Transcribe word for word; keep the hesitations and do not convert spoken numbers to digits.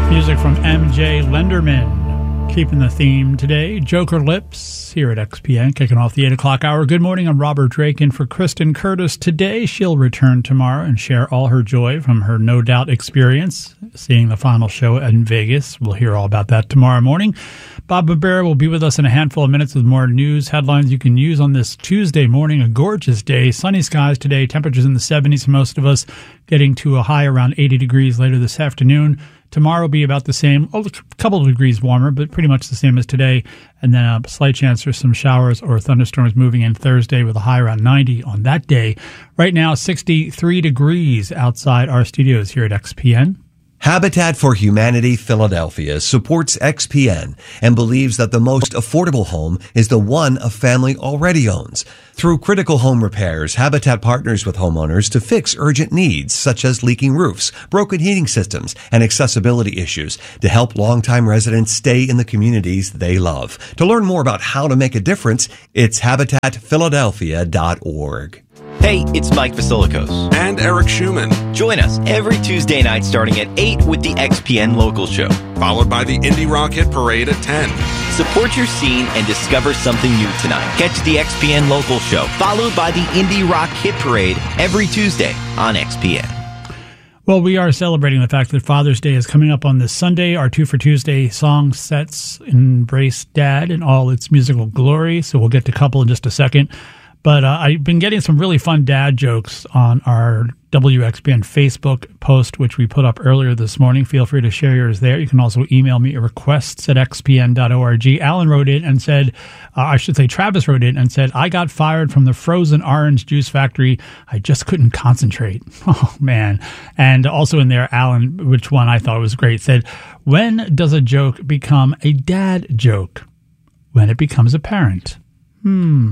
Music from M J Lenderman. Keeping the theme today, Joker Lips here at X P N, kicking off the eight o'clock hour. Good morning, I'm Robert Drake, in for Kristen Curtis today. She'll return tomorrow and share all her joy from her No Doubt experience, seeing the final show in Vegas. We'll hear all about that tomorrow morning. Bob Barbera will be with us in a handful of minutes with more news headlines you can use on this Tuesday morning, a gorgeous day. Sunny skies today, temperatures in the seventies for most of us, getting to a high around eighty degrees later this afternoon. Tomorrow will be about the same, a couple of degrees warmer, but pretty much the same as today. And then a slight chance for some showers or thunderstorms moving in Thursday with a high around ninety on that day. Right now, sixty-three degrees outside our studios here at X P N. Habitat for Humanity Philadelphia supports X P N and believes that the most affordable home is the one a family already owns. Through critical home repairs, Habitat partners with homeowners to fix urgent needs such as leaking roofs, broken heating systems, and accessibility issues to help longtime residents stay in the communities they love. To learn more about how to make a difference, it's habitat philadelphia dot org. Hey, it's Mike Vasilikos. And Eric Schumann. Join us every Tuesday night starting at eight with the X P N Local Show. Followed by the Indie Rock Hit Parade at ten. Support your scene and discover something new tonight. Catch the X P N Local Show, followed by the Indie Rock Hit Parade every Tuesday on X P N. Well, we are celebrating the fact that Father's Day is coming up on this Sunday. Our Two for Tuesday song sets embrace Dad in all its musical glory, so we'll get to a couple in just a second. But uh, I've been getting some really fun dad jokes on our W X P N Facebook post, which we put up earlier this morning. Feel free to share yours there. You can also email me at requests at x p n dot org. Alan wrote in and said, uh, I should say Travis wrote in and said, I got fired from the frozen orange juice factory. I just couldn't concentrate. Oh, man. And also in there, Alan, which one I thought was great, said, when does a joke become a dad joke? When it becomes apparent. Hmm.